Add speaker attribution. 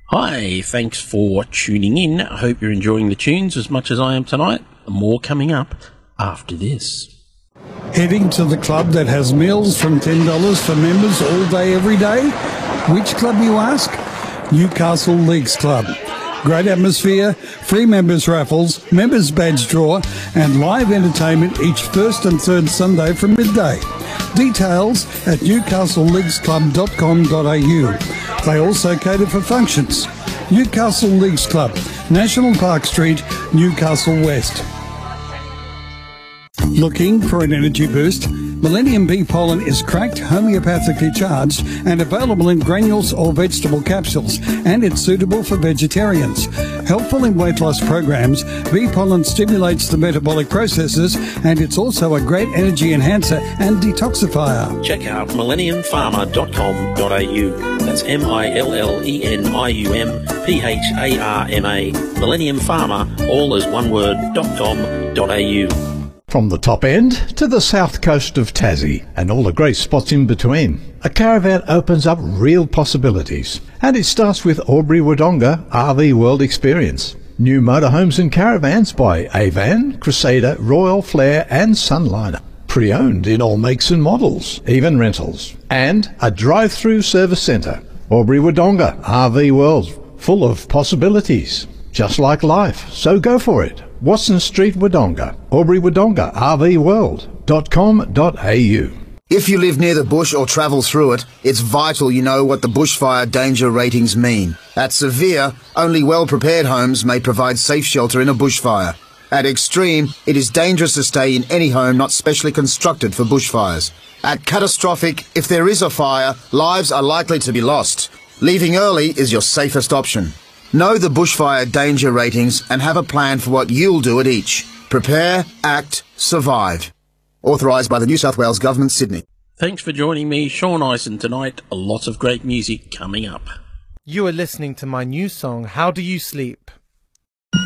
Speaker 1: Hi, thanks for tuning in. I hope you're enjoying the tunes as much as I am tonight. More coming up after this.
Speaker 2: Heading to the club that has meals from $10 for members all day, every day? Which club, you ask? Newcastle Leagues Club. Great atmosphere, free members raffles, members badge draw, and live entertainment each first and third Sunday from midday. Details at newcastleleaguesclub.com.au. They also cater for functions. Newcastle Leagues Club, National Park Street, Newcastle West. Looking for an energy boost? Millennium Bee Pollen is cracked, homeopathically charged, and available in granules or vegetable capsules, and it's suitable for vegetarians. Helpful in weight loss programs, bee pollen stimulates the metabolic processes, and it's also a great energy enhancer and detoxifier.
Speaker 1: Check out millenniumpharma.com.au. That's MILLENIUMPHARMA. Millennium Pharma, all as one word, .com.au.
Speaker 3: From the top end to the south coast of Tassie and all the great spots in between, a caravan opens up real possibilities. And it starts with Albury Wodonga RV World Experience. New motorhomes and caravans by Avan, Crusader, Royal Flair and Sunliner. Pre-owned in all makes and models, even rentals. And a drive-through service centre. Albury Wodonga RV World, full of possibilities. Just like life, so go for it. Watson Street, Wodonga. Albury Wodonga RVworld.com.au.
Speaker 4: If you live near the bush or travel through it, it's vital you know what the bushfire danger ratings mean. At severe, only well-prepared homes may provide safe shelter in a bushfire. At extreme, it is dangerous to stay in any home not specially constructed for bushfires. At catastrophic, if there is a fire, lives are likely to be lost. Leaving early is your safest option. Know the bushfire danger ratings and have a plan for what you'll do at each. Prepare, act, survive. Authorised by the New South Wales Government, Sydney.
Speaker 1: Thanks for joining me, Sean Eisen, tonight. A lot of great music coming up.
Speaker 5: You are listening to my new song, How Do You Sleep?